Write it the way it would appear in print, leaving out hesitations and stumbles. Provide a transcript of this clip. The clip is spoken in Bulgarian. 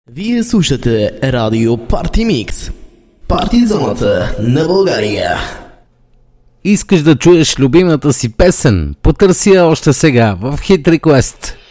Вие слушате Радио Парти Микс. Партизоната на България. Искаш да чуеш любимата си песен? Потърси я още сега в Hit Request.